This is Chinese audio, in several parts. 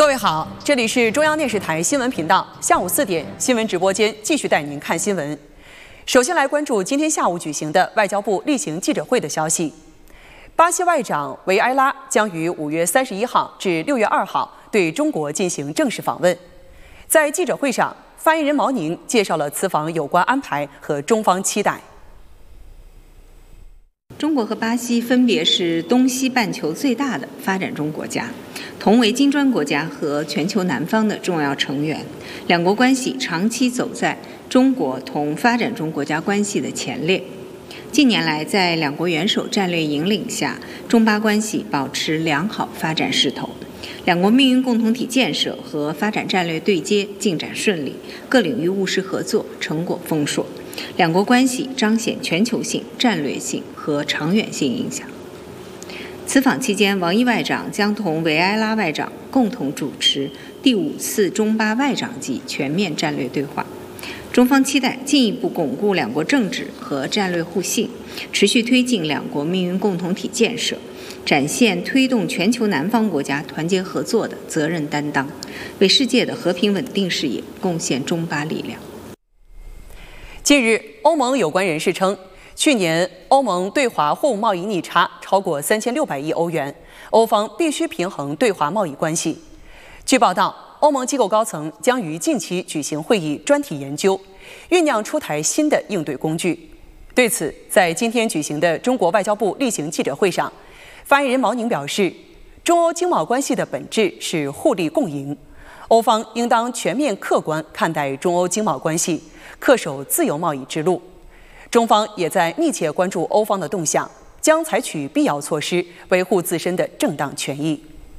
各位好，这里是中央电视台新闻频道，下午4点新闻直播间继续带您看新闻。首先来关注今天下午举行的外交部例行记者会的消息。巴西外长维埃拉将于5月31号至6月2号对中国进行正式访问。在记者会上，发言人毛宁介绍了此访有关安排和中方期待。 中国和巴西分别是东西半球最大的发展中国家，同为金砖国家和全球南方的重要成员。两国关系长期走在中国同发展中国家关系的前列。近年来，在两国元首战略引领下，中巴关系保持良好发展势头。两国命运共同体建设和发展战略对接进展顺利，各领域务实合作成果丰硕。两国关系彰显全球性、战略性和长远性影响。此访期间，王毅外长将同维埃拉外长共同主持第5次中巴外长级全面战略对话。中方期待进一步巩固两国政治和战略互信，持续推进两国命运共同体建设，展现推动全球南方国家团结合作的责任担当，为世界的和平稳定事业贡献中巴力量。 近日，欧盟有关人士称，去年欧盟对华货物贸易逆差超过3600亿欧元，欧方必须平衡对华贸易关系。据报道，欧盟机构高层将于近期举行会议专题研究，酝酿出台新的应对工具。对此，在今天举行的中国外交部例行记者会上，发言人毛宁表示，中欧经贸关系的本质是互利共赢，欧方应当全面客观看待中欧经贸关系，恪守自由贸易之路。中方也在密切关注欧方的动向，将采取必要措施维护自身的正当权益。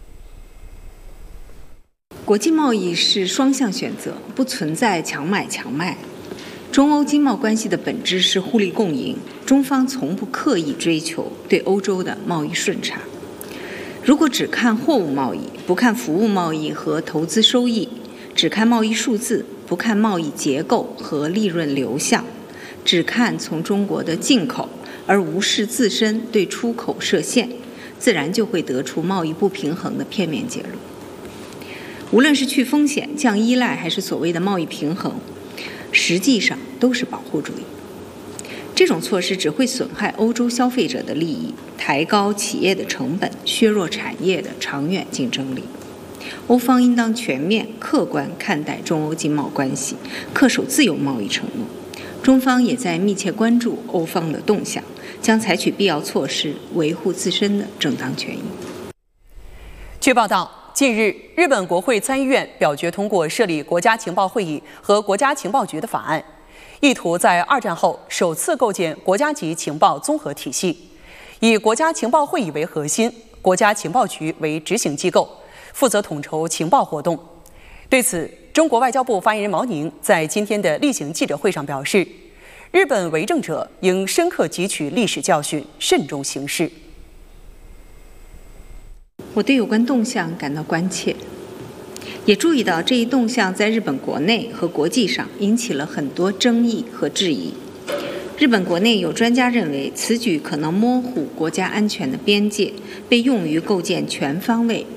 国际贸易是双向选择，不存在强买强卖。中欧经贸关系的本质是互利共赢，中方从不刻意追求对欧洲的贸易顺差。如果只看货物贸易，不看服务贸易和投资收益，只看贸易数字，不看贸易结构和利润流向，只看从中国的进口，而无视自身对出口设限，自然就会得出贸易不平衡的片面结论。无论是去风险、降依赖，还是所谓的贸易平衡，实际上都是保护主义。这种措施只会损害欧洲消费者的利益，抬高企业的成本，削弱产业的长远竞争力。欧方应当全面客观看待中欧经贸关系，恪守自由贸易承诺。中方也在密切关注欧方的动向，将采取必要措施维护自身的正当权益。 据报道，近日，日本国会参议院表决通过设立国家情报会议和国家情报局的法案，意图在2战后首次构建国家级情报综合体系，以国家情报会议为核心，国家情报局为执行机构，负责统筹情报活动。对此，中国外交部发言人毛宁在今天的例行记者会上表示，日本为政者应深刻汲取历史教训，慎重行事。 我对有关动向感到关切，也注意到这一动向在日本国内和国际上引起了很多争议和质疑。日本国内有专家认为，此举可能模糊国家安全的边界，被用于构建全方位